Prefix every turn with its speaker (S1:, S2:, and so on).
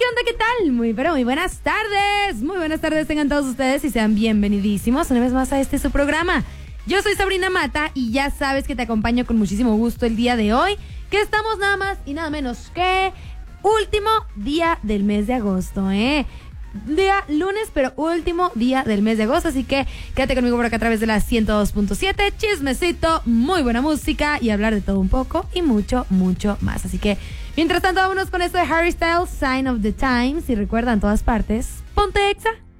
S1: ¿qué onda? ¿Qué tal? Muy buenas tardes. Muy buenas tardes tengan todos ustedes y sean bienvenidísimos una vez más a su programa. Yo soy Sabrina Mata y ya sabes que te acompaño con muchísimo gusto el día de hoy, que estamos nada más y nada menos que último día del mes de agosto, Día lunes, pero último día del mes de agosto, así que quédate conmigo por acá a través de la 102.7, chismecito, muy buena música y hablar de todo un poco y mucho más. Así que, mientras tanto, vámonos con esto de Harry Styles, Sign of the Times, y recuerda en todas partes, ponte Exa.